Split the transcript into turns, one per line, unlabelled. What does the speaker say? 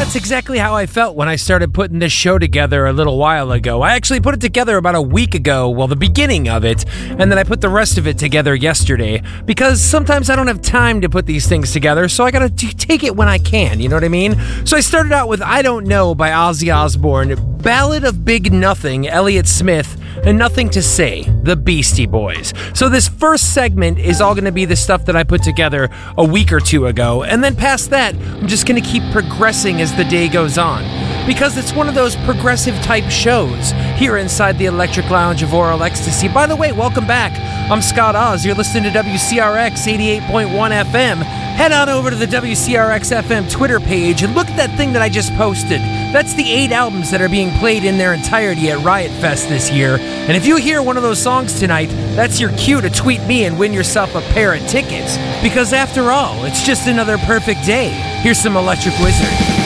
that's exactly how I felt when I started putting this show together a little while ago. I actually put it together about a week ago, well, the beginning of it, and then I put the rest of it together yesterday, because sometimes I don't have time to put these things together, so I gotta take it when I can, you know what I mean? So I started out with I Don't Know by Ozzy Osbourne, Ballad of Big Nothing, Elliott Smith, and Nothing to Say, the Beastie Boys. So this first segment is all going to be the stuff that I put together a week or two ago, and then past that, I'm just going to keep progressing as the day goes on. Because it's one of those progressive type shows here inside the Electric Lounge of Oral Ecstasy. By the way, welcome back. I'm Scott Oz. You're listening to WCRX 88.1 FM. Head on over to the WCRX FM Twitter page and look at that thing that I just posted. That's the 8 albums that are being played in their entirety at Riot Fest this year. And if you hear one of those songs tonight, that's your cue to tweet me and win yourself a pair of tickets. Because after all, it's just another perfect day. Here's some Electric Wizard.